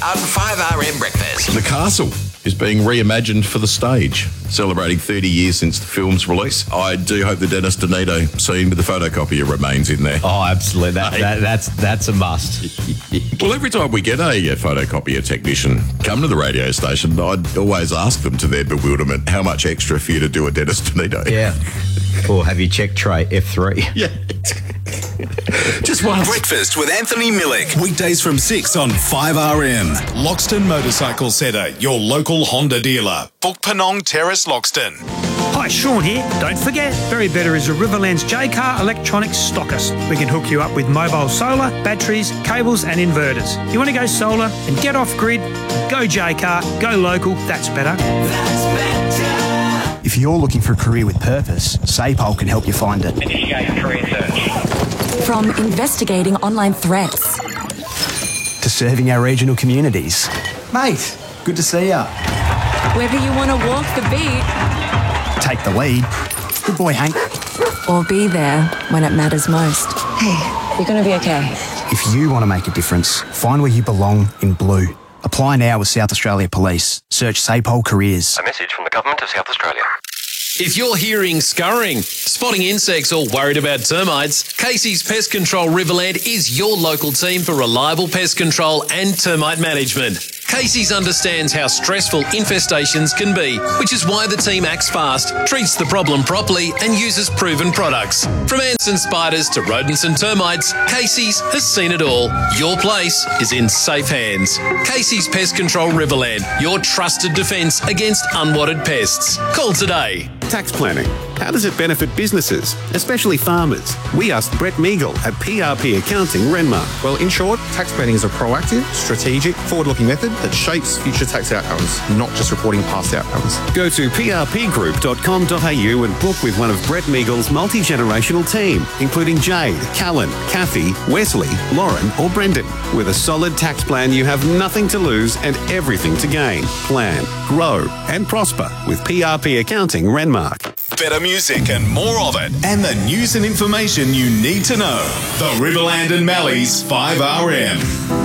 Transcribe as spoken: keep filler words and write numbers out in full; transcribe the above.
On five R M Breakfast. The Castle is being reimagined for the stage, celebrating thirty years since the film's release. I do hope the Dennis DeNito scene with the photocopier remains in there. Oh, absolutely. That, that, that's that's a must. Well, every time we get a, a photocopier technician come to the radio station, I'd always ask them, to their bewilderment, how much extra for you to do a Dennis DeNito? Yeah. Or have you checked tray F three? Yeah. Just once. Breakfast with Anthony Millick. Weekdays from six on five R M. Loxton Motorcycle Centre, your local Honda dealer. Book Penong Terrace, Loxton. Hi, Sean here. Don't forget, Very Better is a Riverlands J-Car electronics stockist. We can hook you up with mobile solar, batteries, cables and inverters. You want to go solar and get off grid? Go J-Car, go local, that's better. That's better. If you're looking for a career with purpose, SAPOL can help you find it. Initiate career search. From investigating online threats to serving our regional communities. Mate, good to see ya. Whether you want to walk the beat, take the lead, good boy Hank, or be there when it matters most. Hey, you're going to be okay. If you want to make a difference, find where you belong in blue. Apply now with South Australia Police. Search SAPOL Careers. A message from the Government of South Australia. If you're hearing scurrying, spotting insects or worried about termites, Casey's Pest Control Riverland is your local team for reliable pest control and termite management. Casey's understands how stressful infestations can be, which is why the team acts fast, treats the problem properly and uses proven products. From ants and spiders to rodents and termites, Casey's has seen it all. Your place is in safe hands. Casey's Pest Control Riverland, your trusted defence against unwanted pests. Call today. Tax planning. How does it benefit businesses, especially farmers? We asked Brett Meagle at P R P Accounting, Renmark. Well, in short, tax planning is a proactive, strategic, forward-looking method that shapes future tax outcomes, not just reporting past outcomes. Go to p r p group dot com dot a u and book with one of Brett Meagle's multi-generational team, including Jade, Callan, Kathy, Wesley, Lauren or Brendan. With a solid tax plan, you have nothing to lose and everything to gain. Plan, grow and prosper with P R P Accounting, Renmark. Better music and more of it. And the news and information you need to know. The Riverland and Mallee's five R M.